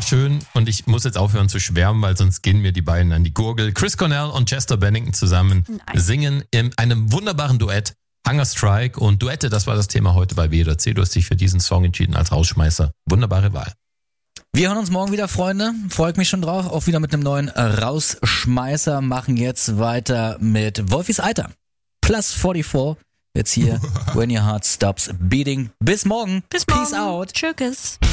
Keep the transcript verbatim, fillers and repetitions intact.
einfach schön und ich muss jetzt aufhören zu schwärmen, weil sonst gehen mir die beiden an die Gurgel. Chris Cornell und Chester Bennington zusammen nice. Singen in einem wunderbaren Duett Hunger Strike und Duette, das war das Thema heute bei W oder C. Du hast dich für diesen Song entschieden als Rausschmeißer. Wunderbare Wahl. Wir hören uns morgen wieder, Freunde. Freue ich mich schon drauf. Auch wieder mit einem neuen Rausschmeißer. Machen jetzt weiter mit Wolfis Alter. Plus vierundvierzig. Jetzt hier When Your Heart Stops Beating. Bis morgen. Bis morgen. Peace out. Tschüss.